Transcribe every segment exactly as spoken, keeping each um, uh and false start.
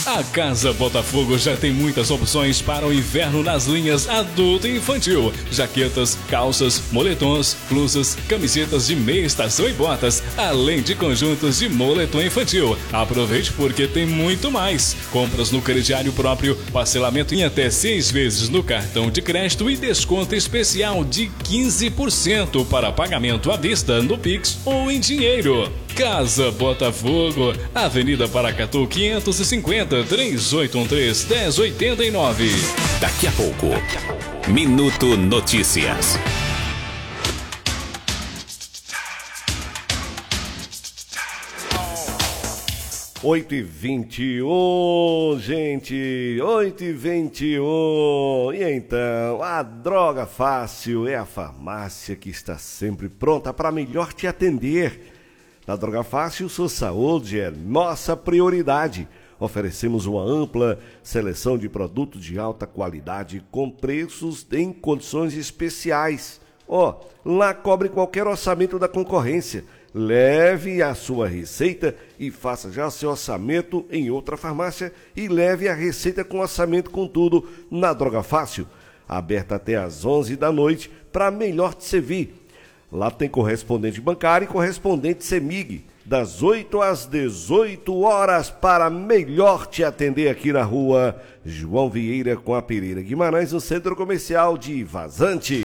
A Casa Botafogo já tem muitas opções para o inverno nas linhas adulto e infantil. Jaquetas, calças, moletons, blusas, camisetas de meia estação e botas, além de conjuntos de moletom infantil. Aproveite porque tem muito mais. Compras no crediário próprio, parcelamento em até seis vezes no cartão de crédito e desconto especial de quinze por cento para pagamento à vista no Pix ou em dinheiro. Casa Botafogo, Avenida Paracatu quinhentos e cinquenta, três oito um três, um zero oito nove. Daqui a pouco, Minuto Notícias. oito e vinte e um, gente, oito e vinte e um. E então, a Droga Fácil é a farmácia que está sempre pronta para melhor te atender. Na Droga Fácil, sua saúde é nossa prioridade. Oferecemos uma ampla seleção de produtos de alta qualidade com preços em condições especiais. Ó, oh, lá cobre qualquer orçamento da concorrência. Leve a sua receita e faça já seu orçamento em outra farmácia e leve a receita com orçamento com tudo na Droga Fácil. Aberta até às onze da noite para melhor te servir. Lá tem correspondente bancário e correspondente CEMIG, das oito às dezoito horas para melhor te atender aqui na rua João Vieira com a Pereira Guimarães, no Centro Comercial de Vazante.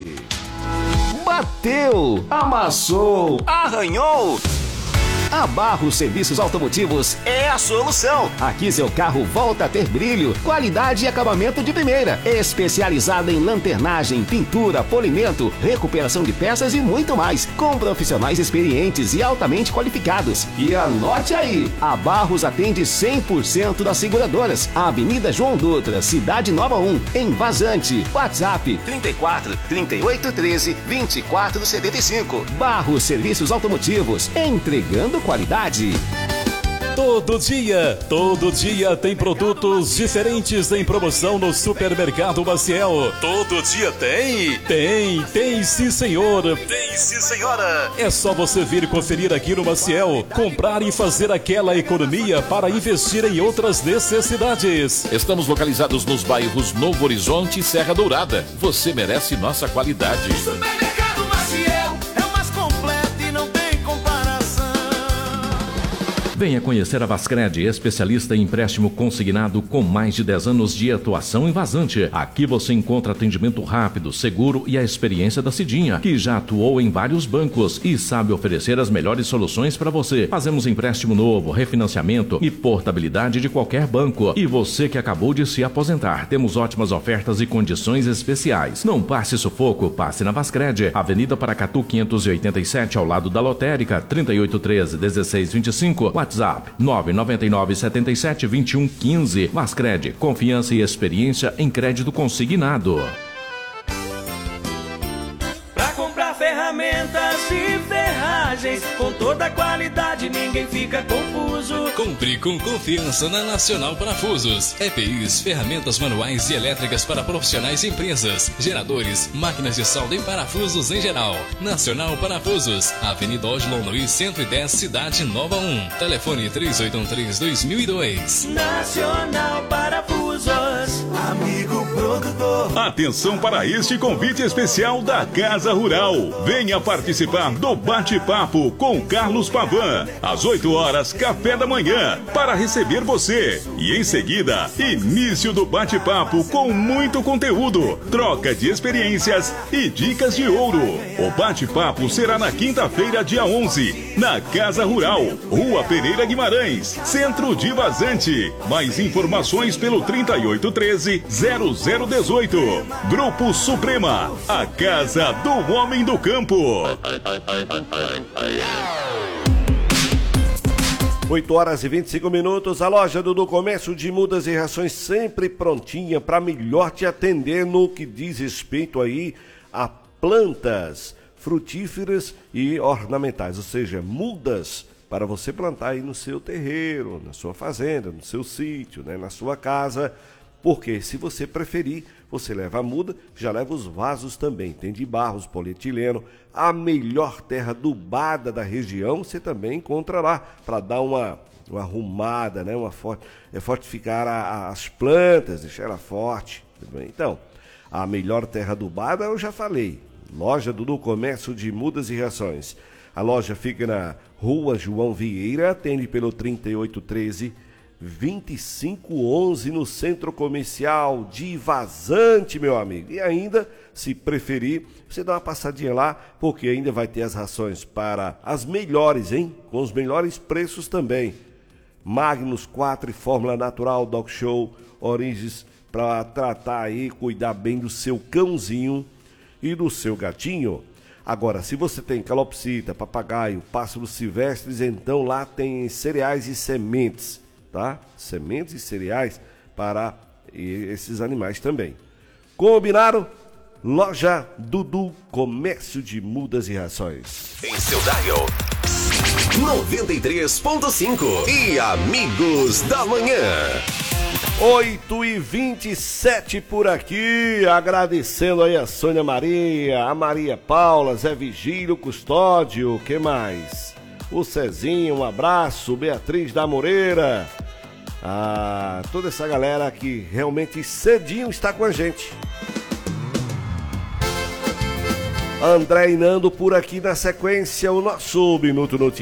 Bateu, amassou, arranhou. A Barros Serviços Automotivos é a solução. Aqui seu carro volta a ter brilho, qualidade e acabamento de primeira. Especializada em lanternagem, pintura, polimento, recuperação de peças e muito mais. Com profissionais experientes e altamente qualificados. E anote aí, a Barros atende cem por cento das seguradoras. Avenida João Dutra, Cidade Nova um, em Vazante. WhatsApp trinta e quatro, trinta e oito, treze, vinte e quatro, setenta e cinco. Barros Serviços Automotivos, entregando qualidade. Todo dia, todo dia tem produtos diferentes em promoção no Supermercado Maciel. Todo dia tem? Tem, tem sim senhor. Tem sim senhora. É só você vir conferir aqui no Maciel, comprar e fazer aquela economia para investir em outras necessidades. Estamos localizados nos bairros Novo Horizonte e Serra Dourada. Você merece nossa qualidade. Supermercado Maciel é o mais completo e não tem comparação. Venha conhecer a Vascred, especialista em empréstimo consignado com mais de dez anos de atuação em Vazante. Aqui você encontra atendimento rápido, seguro e a experiência da Cidinha, que já atuou em vários bancos e sabe oferecer as melhores soluções para você. Fazemos empréstimo novo, refinanciamento e portabilidade de qualquer banco. E você que acabou de se aposentar, temos ótimas ofertas e condições especiais. Não passe sufoco, passe na Vascred, Avenida Paracatu quinhentos e oitenta e sete, ao lado da Lotérica, trinta e oito, treze, dezesseis, vinte e cinco. WhatsApp nove nove nove, sete sete, dois um um cinco. Vascred, confiança e experiência em crédito consignado. Pra comprar ferramentas e ferragens com toda a qualidade, ninguém fica confuso. Compre com confiança na Nacional Parafusos. E P Is, ferramentas manuais e elétricas para profissionais e empresas, geradores, máquinas de solda e parafusos em geral. Nacional Parafusos, Avenida Oslo Luiz cento e dez, Cidade Nova um. Telefone três oito um três, dois mil e dois. Nacional Parafusos, amigo produtor. Atenção para este convite especial da Casa Rural. Venha participar do bate-papo com Carlos Pavan, às oito horas, café da manhã, para receber você. E em seguida, início do bate-papo com muito conteúdo, troca de experiências e dicas de ouro. O bate-papo será na quinta-feira, dia onze, na Casa Rural, Rua Pereira Guimarães, Centro de Vazante. Mais informações pelo trinta e oito, treze, zero zero dezoito. Grupo Suprema, a casa do homem do campo. oito horas e vinte e cinco minutos, a loja do Comércio de Mudas e Rações sempre prontinha para melhor te atender no que diz respeito aí a plantas frutíferas e ornamentais, ou seja, mudas para você plantar aí no seu terreiro, na sua fazenda, no seu sítio, né, na sua casa. Porque se você preferir, você leva a muda, já leva os vasos também. Tem de barros, polietileno, a melhor terra adubada da região, você também encontra lá, para dar uma uma arrumada, né? Uma forte, é fortificar a, a, as plantas, deixar ela forte. Então, a melhor terra adubada eu já falei. Loja Dudu Comércio de Mudas e Rações. A loja fica na Rua João Vieira, atende pelo trinta e oito treze, vinte e cinco onze no Centro Comercial de Vazante, meu amigo. E ainda, se preferir, você dá uma passadinha lá, porque ainda vai ter as rações para as melhores, hein? Com os melhores preços também. Magnus quatro e Fórmula Natural, Dog Show, Origens, para tratar aí, cuidar bem do seu cãozinho e do seu gatinho. Agora, se você tem calopsita, papagaio, pássaros silvestres, então lá tem cereais e sementes, tá? Sementes e cereais para esses animais também. Combinaram? Loja Dudu Comércio de Mudas e Rações. Em seu dial noventa e três ponto cinco e Amigos da Manhã. oito e vinte e sete por aqui, agradecendo aí a Sônia Maria, a Maria Paula, Zé Vigílio, Custódio, que mais? O Cezinho, um abraço, Beatriz da Moreira, ah, toda essa galera que realmente cedinho está com a gente. André e Nando por aqui na sequência, o nosso Minuto Notícias.